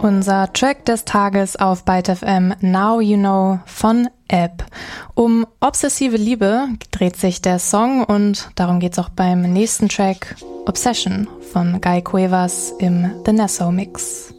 Unser Track des Tages auf Byte FM, Now You Know von Ebb. Um obsessive Liebe dreht sich der Song und darum geht's auch beim nächsten Track, Obsession von Guy Cuevas im The Nassau Mix.